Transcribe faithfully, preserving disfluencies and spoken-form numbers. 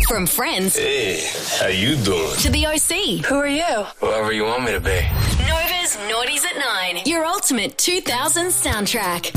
From Friends. Hey, how you doing? To the O C. Who are you? Whoever you want me to be. Nova's Naughties at nine. Your ultimate two thousands soundtrack.